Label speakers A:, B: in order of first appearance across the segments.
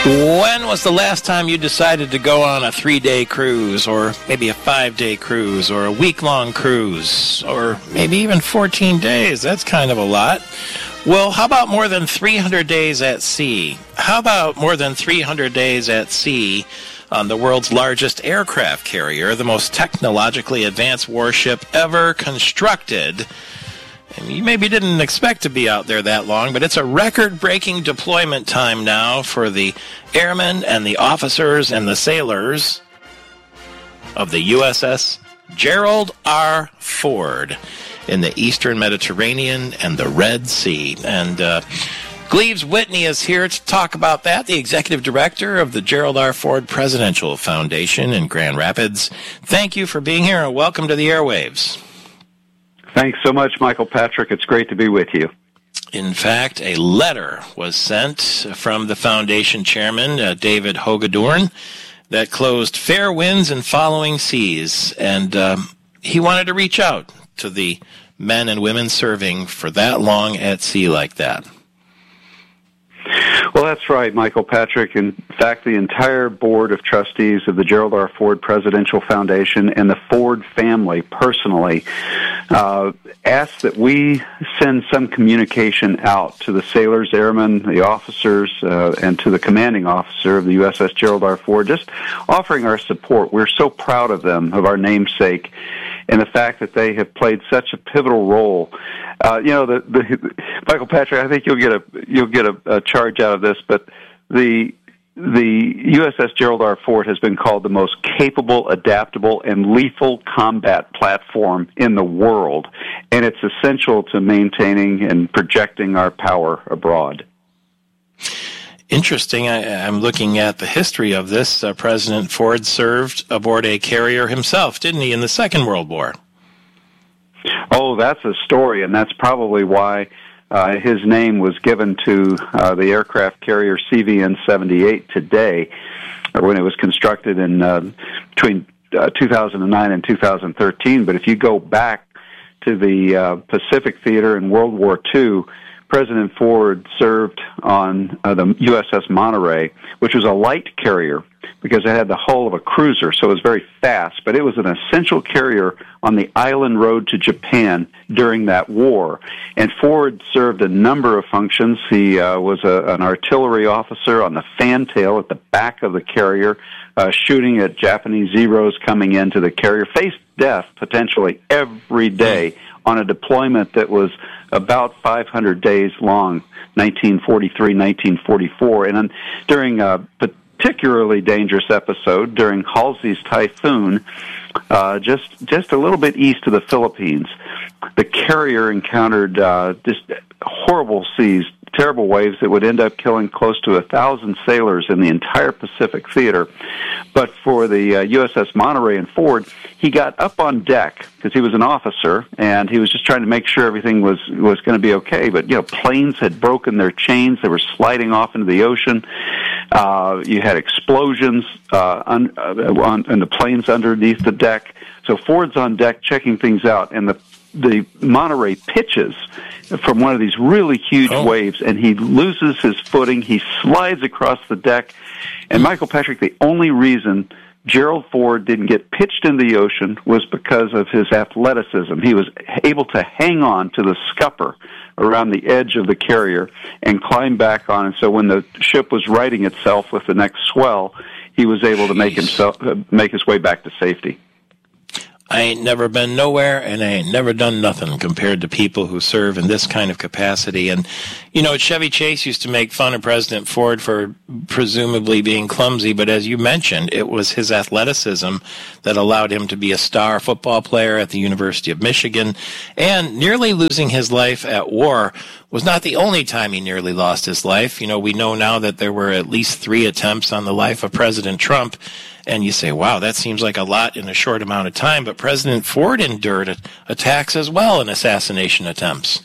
A: When was the last time you decided to go on a 3-day cruise, or maybe a 5-day cruise, or a week-long cruise, or maybe even 14 days? That's kind of a lot. Well, how about more than 300 days at sea? How about more than 300 days at sea on the world's largest aircraft carrier, the most technologically advanced warship ever constructed? And you maybe didn't expect to be out there that long, but it's a record-breaking deployment time now for the airmen and the officers and the sailors of the USS Gerald R. Ford in the Eastern Mediterranean and the Red Sea. And Gleaves Whitney is here to talk about that, the executive director of the Gerald R. Ford Presidential Foundation in Grand Rapids. Thank you for being here and welcome to the airwaves.
B: Thanks so much, Michael Patrick. It's great to be with you.
A: In fact, a letter was sent from the foundation chairman, David Hogadorn, that closed fair winds and following seas. And he wanted to reach out to the men and women serving for that long at sea like that.
B: Well, that's right, Michael Patrick. In fact, the entire board of trustees of the Gerald R. Ford Presidential Foundation and the Ford family personally asked that we send some communication out to the sailors, airmen, the officers, and to the commanding officer of the USS Gerald R. Ford, just offering our support. We're so proud of them, of our namesake, and the fact that they have played such a pivotal role. Michael Patrick, I think you'll get a charge out of this, but the USS Gerald R. Ford has been called the most capable, adaptable, and lethal combat platform in the world, and it's essential to maintaining and projecting our power abroad.
A: Interesting. I'm looking at the history of this. President Ford served aboard a carrier himself, didn't he, in the Second World War?
B: Oh, that's a story, and that's probably why his name was given to the aircraft carrier CVN-78 today, when it was constructed in between 2009 and 2013. But if you go back to the Pacific Theater in World War II, President Ford served on the USS Monterey, which was a light carrier because it had the hull of a cruiser, so it was very fast, but it was an essential carrier on the island road to Japan during that war. And Ford served a number of functions. He was an artillery officer on the fantail at the back of the carrier, shooting at Japanese Zeros coming into the carrier, faced death potentially every day on a deployment that was about 500 days long, 1943, 1944. And during a particularly dangerous episode, during Halsey's Typhoon, just a little bit east of the Philippines, the carrier encountered just horrible seas, terrible waves that would end up killing close to 1,000 sailors in the entire Pacific Theater. But for the USS Monterey and Ford, he got up on deck because he was an officer, and he was just trying to make sure everything was going to be okay. But, planes had broken their chains. They were sliding off into the ocean. You had explosions on the planes underneath the deck. So Ford's on deck checking things out, and the Monterey pitches from one of these really huge waves, and he loses his footing. He slides across the deck. And Michael Patrick, the only reason Gerald Ford didn't get pitched in the ocean was because of his athleticism. He was able to hang on to the scupper around the edge of the carrier and climb back on. And so when the ship was righting itself with the next swell, he was able to make his way back to safety.
A: I ain't never been nowhere, and I ain't never done nothing compared to people who serve in this kind of capacity. And, Chevy Chase used to make fun of President Ford for presumably being clumsy, but as you mentioned, it was his athleticism that allowed him to be a star football player at the University of Michigan, and nearly losing his life at war was not the only time he nearly lost his life. We know now that there were at least 3 attempts on the life of President Trump. And you say, wow, that seems like a lot in a short amount of time. But President Ford endured attacks as well and assassination attempts.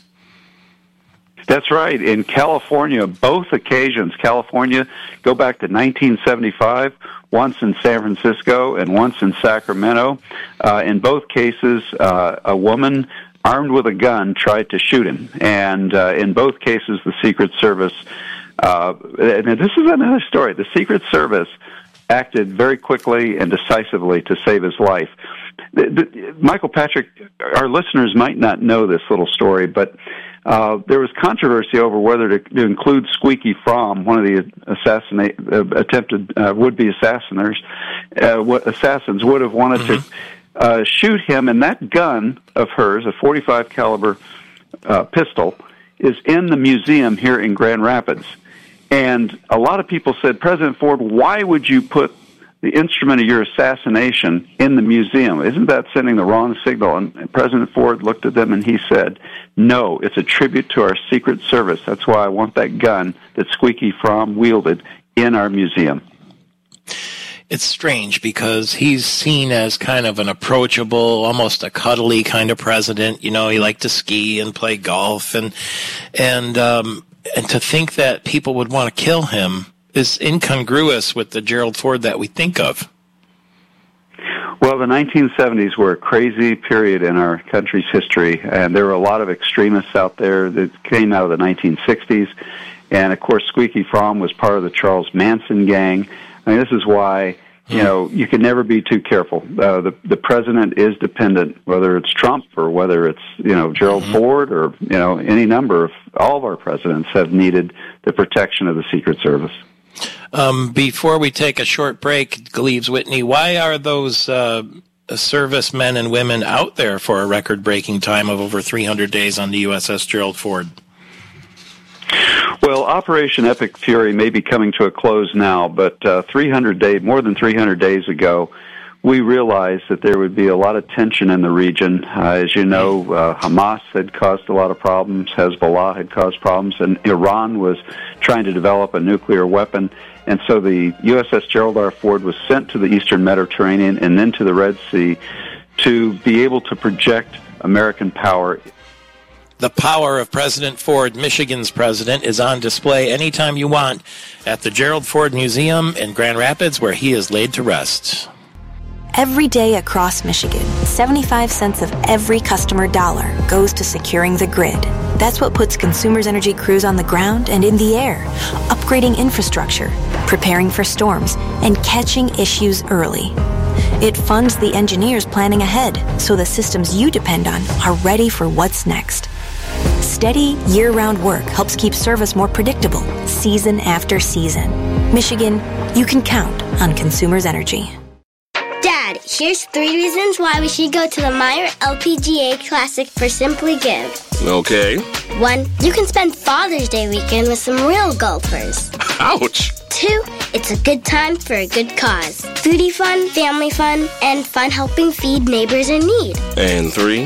B: That's right. In California, both occasions, California, go back to 1975, once in San Francisco and once in Sacramento. In both cases, a woman armed with a gun tried to shoot him. And in both cases, the Secret Service And this is another story. The Secret Service acted very quickly and decisively to save his life. Michael Patrick, our listeners might not know this little story, but there was controversy over whether to include Squeaky Fromm, one of the attempted would-be assassins would have wanted to shoot him, and that gun of hers, a .45 caliber pistol, is in the museum here in Grand Rapids. And a lot of people said, President Ford, why would you put the instrument of your assassination in the museum? Isn't that sending the wrong signal? And President Ford looked at them and he said, no, it's a tribute to our Secret Service. That's why I want that gun that Squeaky Fromm wielded in our museum.
A: It's strange because he's seen as kind of an approachable, almost a cuddly kind of president. You know, he liked to ski and play golf, and to think that people would want to kill him is incongruous with the Gerald Ford that we think of.
B: Well, the 1970s were a crazy period in our country's history, and there were a lot of extremists out there that came out of the 1960s. And, of course, Squeaky Fromm was part of the Charles Manson gang. I mean, this is why, you know, you can never be too careful. The president is dependent, whether it's Trump or whether it's, you know, Gerald Ford or, you know, any number of, all of our presidents have needed the protection of the Secret Service.
A: Before we take a short break, Gleaves Whitney, why are those servicemen and women out there for a record-breaking time of over 300 days on the USS Gerald Ford?
B: Well, Operation Epic Fury may be coming to a close now, but more than 300 days ago, we realized that there would be a lot of tension in the region. As you know, Hamas had caused a lot of problems, Hezbollah had caused problems, and Iran was trying to develop a nuclear weapon. And so the USS Gerald R. Ford was sent to the Eastern Mediterranean and then to the Red Sea to be able to project American power.
A: The power of President Ford, Michigan's president, is on display anytime you want at the Gerald Ford Museum in Grand Rapids, where he is laid to rest.
C: Every day across Michigan, 75 cents of every customer dollar goes to securing the grid. That's what puts Consumers Energy crews on the ground and in the air, upgrading infrastructure, preparing for storms, and catching issues early. It funds the engineers planning ahead so the systems you depend on are ready for what's next. Steady, year-round work helps keep service more predictable, season after season. Michigan, you can count on Consumers Energy.
D: Dad, here's 3 reasons why we should go to the Meijer LPGA Classic for Simply Give.
E: Okay.
D: 1, you can spend Father's Day weekend with some real golfers.
E: Ouch.
D: 2, it's a good time for a good cause. Foodie fun, family fun, and fun helping feed neighbors in need.
E: And 3?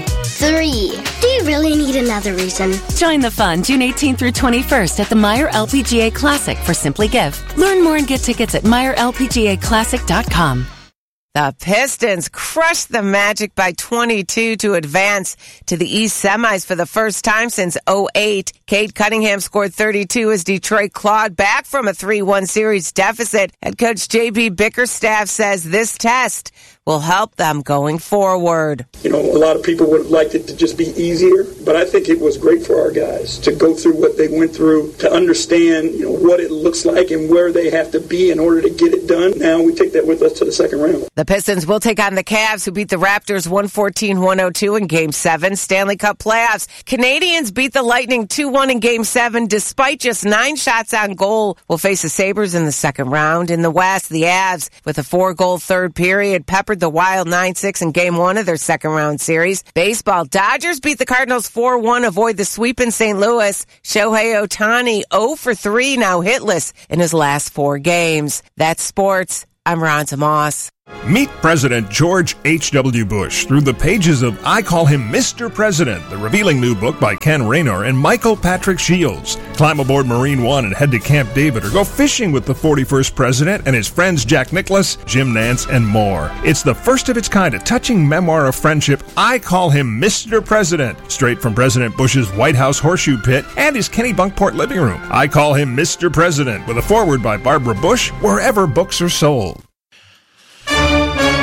D: 3, do you really need another reason?
F: Join the fun June 18th through 21st at the Meijer LPGA Classic for Simply Give. Learn more and get tickets at MeijerLPGAClassic.com.
G: The Pistons crushed the Magic by 22 to advance to the East semis for the first time since 2008. Cade Cunningham scored 32 as Detroit clawed back from a 3-1 series deficit. Head coach J.B. Bickerstaff says this test will help them going forward.
H: You know, a lot of people would have liked it to just be easier, but I think it was great for our guys to go through what they went through, to understand, you know, what it looks like and where they have to be in order to get it done. Now we take that with us to the second round.
G: The Pistons will take on the Cavs, who beat the Raptors 114-102 in Game 7 Stanley Cup playoffs. Canadians beat the Lightning 2-1 in Game 7 despite just 9 shots on goal. Will face the Sabres in the second round. In the West, the Avs, with a 4-goal third period, peppered the Wild 9-6 in Game 1 of their second round series. Baseball, Dodgers beat the Cardinals 4-1, avoid the sweep in St. Louis. Shohei Ohtani 0-for-3, now hitless in his last 4 games. That's sports. I'm Ronza Moss.
I: Meet President George H.W. Bush through the pages of I Call Him Mr. President, the revealing new book by Ken Raynor and Michael Patrick Shields. Climb aboard Marine One and head to Camp David or go fishing with the 41st President and his friends Jack Nicklaus, Jim Nance, and more. It's the first of its kind, a touching memoir of friendship. I Call Him Mr. President, straight from President Bush's White House horseshoe pit and his Kennebunkport living room. I Call Him Mr. President, with a foreword by Barbara Bush, wherever books are sold.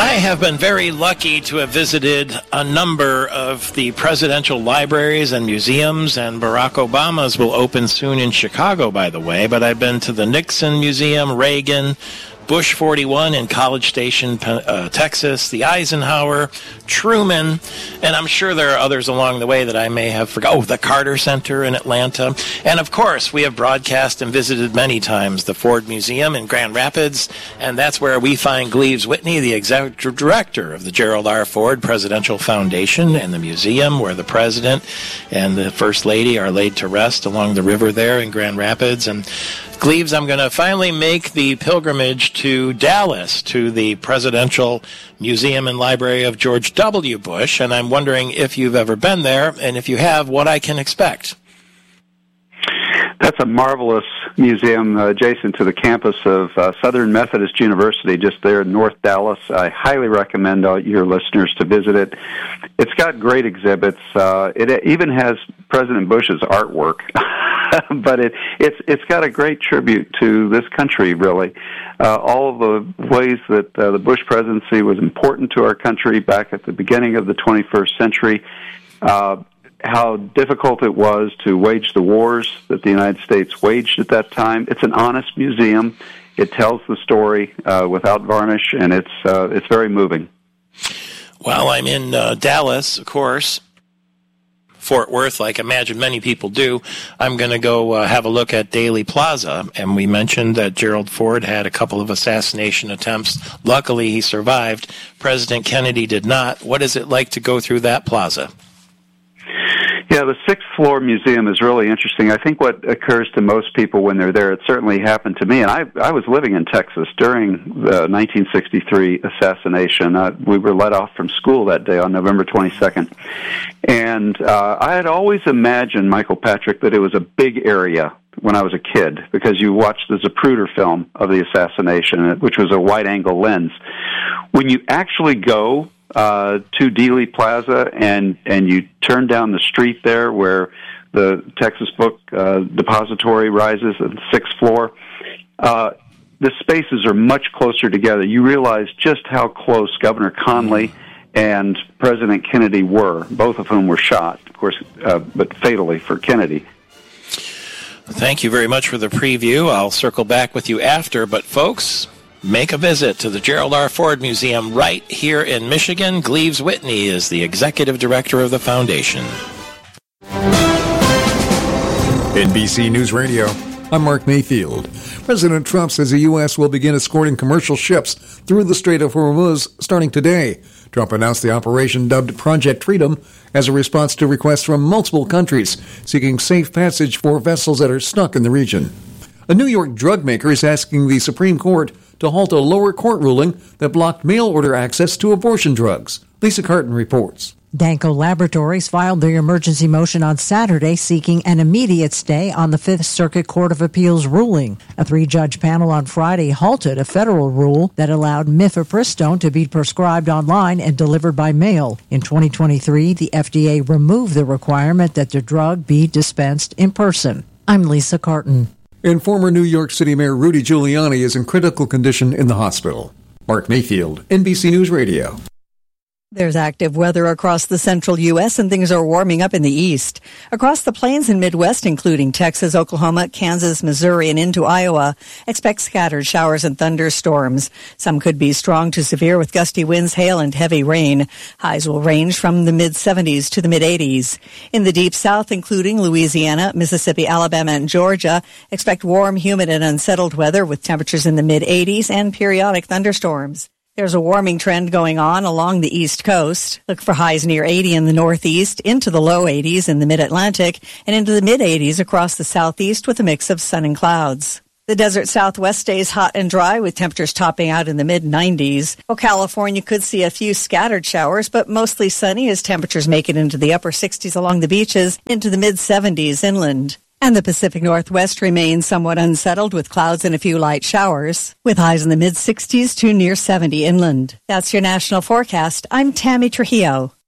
A: I have been very lucky to have visited a number of the presidential libraries and museums, and Barack Obama's will open soon in Chicago, by the way, but I've been to the Nixon Museum, Reagan, Bush 41 in College Station, Texas, the Eisenhower, Truman, and I'm sure there are others along the way that I may have forgotten. Oh, the Carter Center in Atlanta. And of course, we have broadcast and visited many times the Ford Museum in Grand Rapids, and that's where we find Gleaves Whitney, the executive director of the Gerald R. Ford Presidential Foundation, and the museum where the president and the First Lady are laid to rest along the river there in Grand Rapids. And Gleaves, I'm going to finally make the pilgrimage to Dallas, to the Presidential Museum and Library of George W. Bush, and I'm wondering if you've ever been there, and if you have, what I can expect.
B: That's a marvelous museum adjacent to the campus of Southern Methodist University, just there in North Dallas. I highly recommend all your listeners to visit it. It's got great exhibits. It even has President Bush's artwork, but it's got a great tribute to this country, really. All of the ways that the Bush presidency was important to our country back at the beginning of the 21st century, how difficult it was to wage the wars that the United States waged at that time. It's an honest museum. It tells the story without varnish, and it's very moving.
A: Well, I'm in Dallas, of course. Fort Worth, like I imagine many people do. I'm going to go have a look at Daley Plaza, and we mentioned that Gerald Ford had a couple of assassination attempts. Luckily, he survived. President Kennedy did not. What is it like to go through that plaza?
B: Yeah, the sixth floor museum is really interesting. I think what occurs to most people when they're there, it certainly happened to me, and I was living in Texas during the 1963 assassination. We were let off from school that day on November 22nd. And I had always imagined, Michael Patrick, that it was a big area when I was a kid, because you watched the Zapruder film of the assassination, which was a wide-angle lens. When you actually go to Dealey Plaza and you turn down the street there where the Texas Book Depository rises on the sixth floor, the spaces are much closer together. You realize just how close Governor Conley and President Kennedy were, both of whom were shot, of course, but fatally for Kennedy.
A: Thank you very much for the preview. I'll circle back with you after, but folks, make a visit to the Gerald R. Ford Museum right here in Michigan. Gleaves Whitney is the executive director of the foundation.
J: NBC News Radio, I'm Mark Mayfield. President Trump says the U.S. will begin escorting commercial ships through the Strait of Hormuz starting today. Trump announced the operation dubbed Project Freedom as a response to requests from multiple countries seeking safe passage for vessels that are stuck in the region. A New York drug maker is asking the Supreme Court to halt a lower court ruling that blocked mail-order access to abortion drugs. Lisa Carton reports.
K: Danco Laboratories filed their emergency motion on Saturday seeking an immediate stay on the Fifth Circuit Court of Appeals ruling. A three-judge panel on Friday halted a federal rule that allowed mifepristone to be prescribed online and delivered by mail. In 2023, the FDA removed the requirement that the drug be dispensed in person. I'm Lisa Carton.
J: And former New York City Mayor Rudy Giuliani is in critical condition in the hospital. Mark Mayfield, NBC News Radio.
L: There's active weather across the central U.S. and things are warming up in the east. Across the plains and Midwest, including Texas, Oklahoma, Kansas, Missouri, and into Iowa, expect scattered showers and thunderstorms. Some could be strong to severe with gusty winds, hail, and heavy rain. Highs will range from the mid-70s to the mid-80s. In the deep south, including Louisiana, Mississippi, Alabama, and Georgia, expect warm, humid, and unsettled weather with temperatures in the mid-80s and periodic thunderstorms. There's a warming trend going on along the East Coast. Look for highs near 80 in the Northeast, into the low 80s in the Mid-Atlantic, and into the mid-80s across the Southeast with a mix of sun and clouds. The desert Southwest stays hot and dry with temperatures topping out in the mid-90s. Well, California could see a few scattered showers, but mostly sunny as temperatures make it into the upper 60s along the beaches, into the mid-70s inland. And the Pacific Northwest remains somewhat unsettled with clouds and a few light showers, with highs in the mid-60s to near 70 inland. That's your national forecast. I'm Tammy Trujillo.